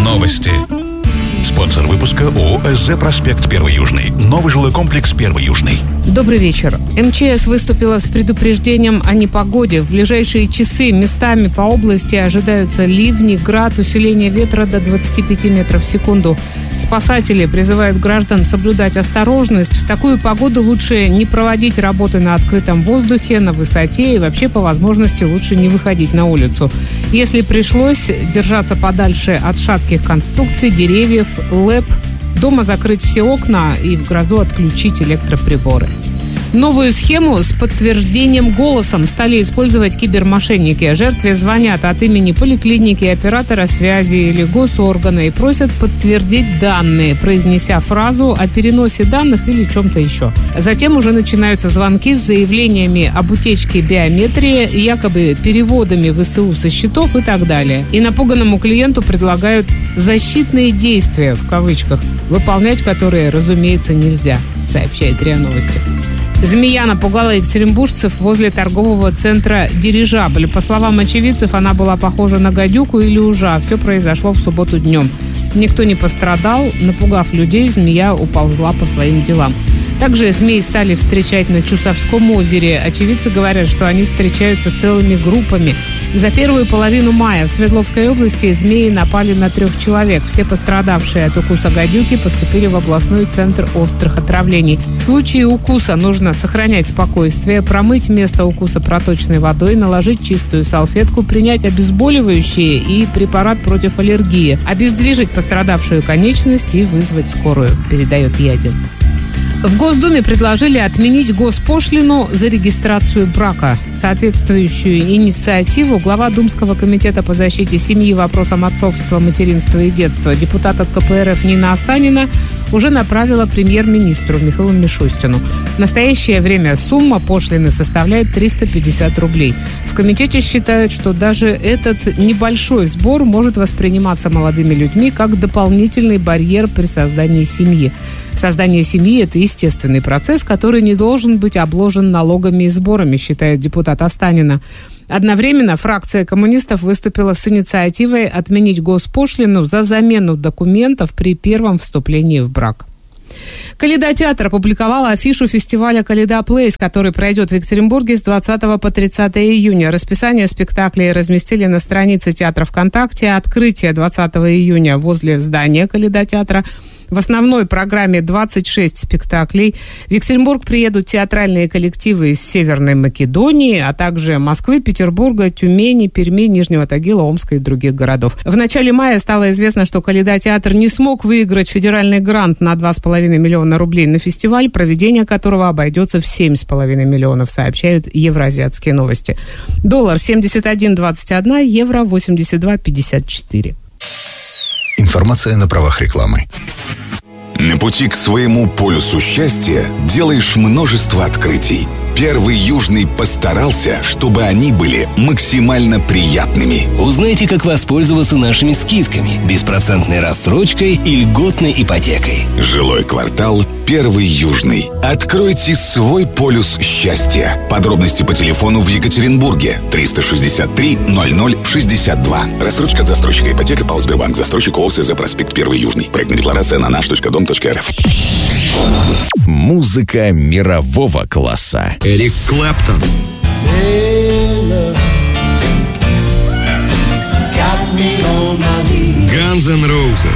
Новости. Спонсор выпуска ООО «СЗ Проспект 1 Южный». Новый жилой комплекс 1 Южный. Добрый вечер. МЧС выступила с предупреждением о непогоде. В ближайшие часы местами по области ожидаются ливни, град, усиление ветра до 25 метров в секунду. Спасатели призывают граждан соблюдать осторожность. В такую погоду лучше не проводить работы на открытом воздухе, на высоте и вообще по возможности лучше не выходить на улицу. Если пришлось, держаться подальше от шатких конструкций, деревьев, ЛЭП, дома закрыть все окна и в грозу отключить электроприборы. Новую схему с подтверждением голосом стали использовать кибермошенники. Жертве звонят от имени поликлиники, оператора связи или госоргана и просят подтвердить данные, произнеся фразу о переносе данных или чем-то еще. Затем уже начинаются звонки с заявлениями об утечке биометрии, якобы переводами ВСУ со счетов и так далее. И напуганному клиенту предлагают «защитные действия», в кавычках, выполнять которые, разумеется, нельзя, сообщает РИА Новости. Змея напугала екатеринбуржцев возле торгового центра «Дирижабль». По словам очевидцев, она была похожа на гадюку или ужа. Все произошло в субботу днем. Никто не пострадал. Напугав людей, змея уползла по своим делам. Также змей стали встречать на Чусовском озере. Очевидцы говорят, что они встречаются целыми группами. За первую половину мая в Свердловской области змеи напали на 3 человек. Все пострадавшие от укуса гадюки поступили в областной центр острых отравлений. В случае укуса нужно сохранять спокойствие, промыть место укуса проточной водой, наложить чистую салфетку, принять обезболивающие и препарат против аллергии, обездвижить пострадавшую конечность и вызвать скорую, передает Ядин. В Госдуме предложили отменить госпошлину за регистрацию брака. Соответствующую инициативу глава Думского комитета по защите семьи, вопросам отцовства, материнства и детства, депутат от КПРФ Нина Останина уже направила премьер-министру Михаилу Мишустину. В настоящее время сумма пошлины составляет 350 рублей. В комитете считают, что даже этот небольшой сбор может восприниматься молодыми людьми как дополнительный барьер при создании семьи. Создание семьи – это естественный процесс, который не должен быть обложен налогами и сборами, считает депутат Останина. Одновременно фракция коммунистов выступила с инициативой отменить госпошлину за замену документов при первом вступлении в брак. Калейдотеатр опубликовала афишу фестиваля «Калейда Плейс», который пройдет в Екатеринбурге с 20 по 30 июня. Расписание спектаклей разместили на странице театра ВКонтакте. Открытие 20 июня возле здания Калейдотеатра. В основной программе 26 спектаклей. В Екатеринбург приедут театральные коллективы из Северной Македонии, а также Москвы, Петербурга, Тюмени, Перми, Нижнего Тагила, Омска и других городов. В начале мая стало известно, что Калейдотеатр не смог выиграть федеральный грант на 2,5 миллиона рублей на фестиваль, проведение которого обойдется в 7,5 миллионов, сообщают Евразиатские новости. Доллар 71.21, евро 82.54. Информация на правах рекламы. На пути к своему полюсу счастья делаешь множество открытий. 1 Южный постарался, чтобы они были максимально приятными. Узнайте, как воспользоваться нашими скидками, беспроцентной рассрочкой и льготной ипотекой. Жилой квартал 1 Южный. Откройте свой полюс счастья. Подробности по телефону в Екатеринбурге 363 0062. Рассрочка от застройщика ипотека ПАО Сбербанк. Застройщик ООО «СЗ Проспект 1 Южный». Проектная декларация на nаш.дом.рф. Музыка мирового класса. Эрик Клэптон. Guns N' Roses.